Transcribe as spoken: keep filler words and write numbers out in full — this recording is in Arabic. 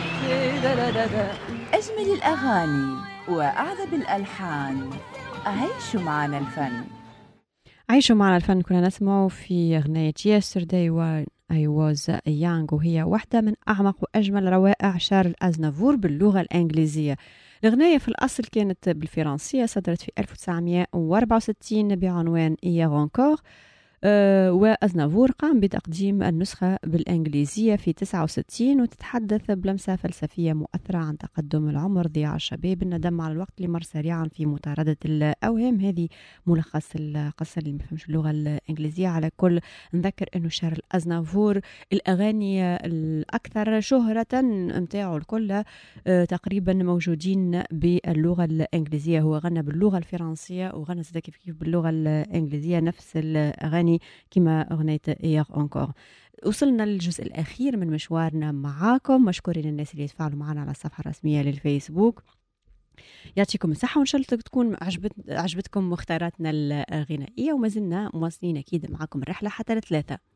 أجمل الأغاني وأعذب الألحان، عيشوا معنا الفن. عيشوا معنا الفن. كنا نسمع في أغنية Yesterday when I was young، وهي واحدة من أعمق وأجمل روائع شارل أزنافور باللغة الإنجليزية. الأغنية في الأصل كانت بالفرنسية، صدرت في ألف وتسعمائة وأربعة وستين بعنوان Hier encore. أه وأزنافور قام بتقديم النسخة بالإنجليزية في تسعة وستين، وتتحدث بلمسة فلسفية مؤثرة عن تقدم العمر، ضياع الشباب، الندم على الوقت اللي مر سريعا في مطاردة الأوهام. هذه ملخص القصة اللي ما فهمش اللغة الإنجليزية. على كل نذكر أنه شارل أزنافور الأغاني الأكثر شهرة متاعه الكل أه تقريبا موجودين باللغة الإنجليزية. هو غنى باللغة الفرنسية وغنى كيف كيف باللغة الإنجليزية، نفس الأغاني كما أغنية إيغ أنكور. وصلنا للجزء الأخير من مشوارنا معاكم. مشكورين الناس اللي يتفاعلوا معنا على الصفحة الرسمية للفيسبوك. يعطيكم الصحة، وإن شاء الله تكون عجبت عجبتكم مختاراتنا الغنائية، وما زلنا مواصلين أكيد معاكم الرحلة حتى الثلاثة.